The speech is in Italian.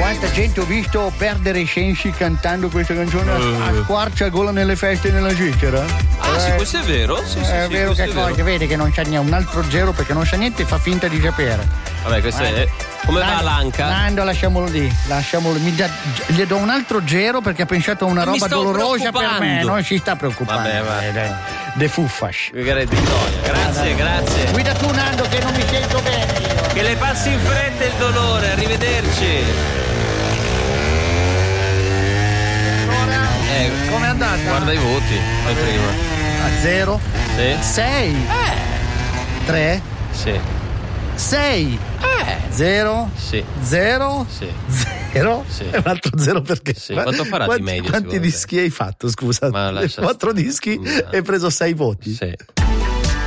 Quanta gente ho visto perdere i sensi cantando questa canzone a squarciagola nelle feste nella Svizzera. Sì, questo è vero. Sì, è vero che cosa, vede che non c'è un altro zero perché non sa niente e fa finta di sapere. Vabbè, questo è. Come va l'anca? Nando, lasciamolo lì. Gli do un altro zero perché ha pensato a una roba dolorosa per me. Non si sta preoccupando. Vabbè. De fuffas. Grazie. Guida tu, Nando, che non mi sento bene io. Che le passi in fretta il dolore. Arrivederci. Com'è andata? Guarda i voti. Prima. A 0? Sì. 6. 3? Sì. 6. 0? Sì. 0? Sì. 0? Sì. E un altro 0 perché? Sì. Quanto farà di medio? Quanti dischi hai fatto, scusa? 4 dischi e hai preso 6 voti. Sì.